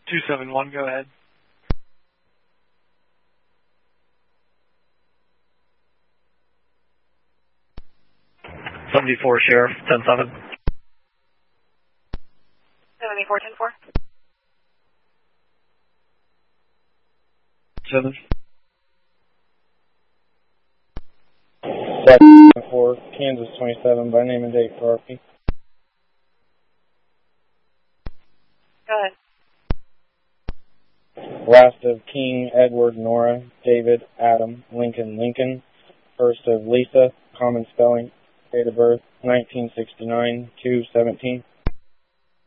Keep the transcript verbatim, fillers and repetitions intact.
two seven one, go ahead. seventy-four, Sheriff, ten seven. seventy-four, ten four. seven. four, Kansas twenty-seven, by name and date for R P. Go ahead. Last of King, Edward, Nora, David, Adam, Lincoln, Lincoln. First of Lisa, common spelling, date of birth, nineteen sixty-nine, two seventeen.